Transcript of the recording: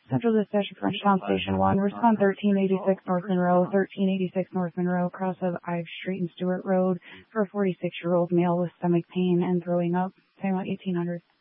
Central Dispatch Frenchtown Station 1. Respond 1386 North Monroe, 1386 North Monroe, cross of Ives Street and Stewart Road for a 46-year-old male with stomach pain and throwing up. Time out 1800.